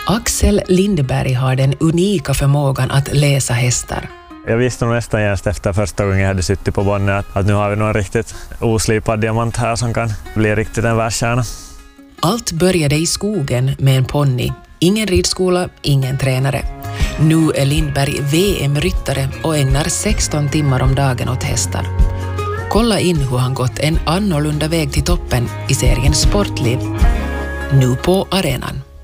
Axel Lindberg har den unika förmågan att läsa hästar. Jag visste nog nästan genast efter första gången jag hade suttit på Bonne att nu har vi någon riktigt oslipad diamant här som kan bli riktigt en världskärna. Allt började i skogen med en ponny. Ingen ridskola, ingen tränare. Nu är Lindberg VM-ryttare och ägnar 16 timmar om dagen åt hästar. Kolla in hur han gått en annorlunda väg till toppen i serien Sportliv. Nu på arenan.